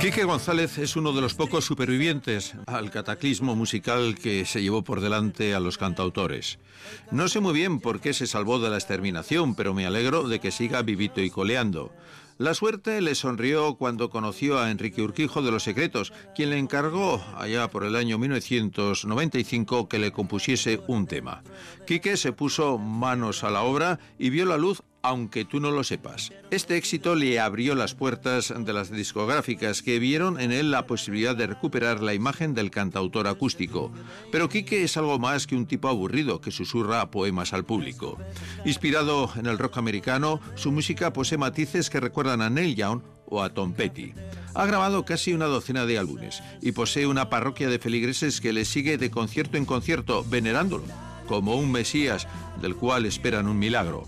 Quique González es uno de los pocos supervivientes al cataclismo musical que se llevó por delante a los cantautores. No sé muy bien por qué se salvó de la exterminación, pero me alegro de que siga vivito y coleando. La suerte le sonrió cuando conoció a Enrique Urquijo de Los Secretos, quien le encargó, allá por el año 1995, que le compusiese un tema. Quique se puso manos a la obra y vio la luz, aunque tú no lo sepas. Este éxito le abrió las puertas de las discográficas, que vieron en él la posibilidad de recuperar la imagen del cantautor acústico. Pero Quique es algo más que un tipo aburrido que susurra poemas al público. Inspirado en el rock americano, su música posee matices que recuerdan a Neil Young o a Tom Petty. Ha grabado casi una docena de álbumes y posee una parroquia de feligreses que le sigue de concierto en concierto, venerándolo como un mesías del cual esperan un milagro.